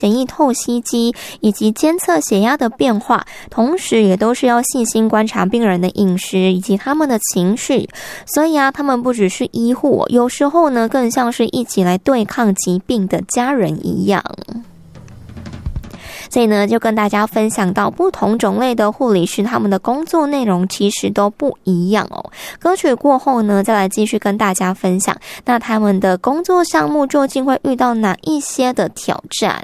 血液透析机以及监测血压的变化，同时也都是要细心观察病人的饮食以及他们的情绪。所以他们不只是医护，有时候呢更像是一起来对抗疾病的家人一样。所以呢，就跟大家分享到不同种类的护理师，他们的工作内容其实都不一样哦。歌曲过后呢，再来继续跟大家分享，那他们的工作项目究竟会遇到哪一些的挑战？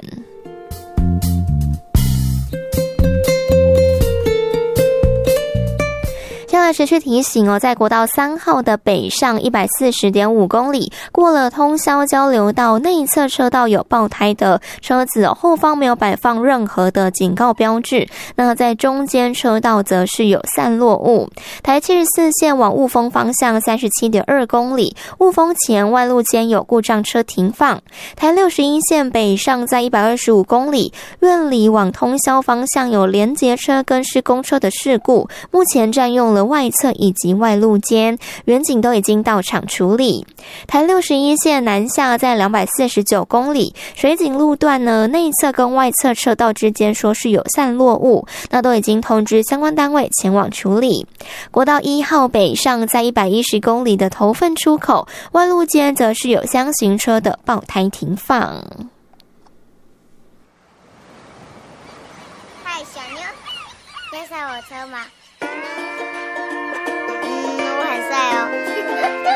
持续提醒在国道3号的北上 140.5 公里，过了通霄交流道内侧车道有爆胎的车子后方没有摆放任何的警告标志，那在中间车道则是有散落物。台74线往雾峰方向 37.2 公里，雾峰前外路间有故障车停放。台61线北上在125公里，苑里往通霄方向有连结车跟施工车的事故，目前占用了外侧以及外路间，员警都已经到场处理。台61线南下在249公里，水警路段呢，内侧跟外侧车道之间说是有散落物，那都已经通知相关单位前往处理。国道1号北上在110公里的头份出口，外路间则是有箱型车的爆胎停放。 嗨，小妞，要上我车吗？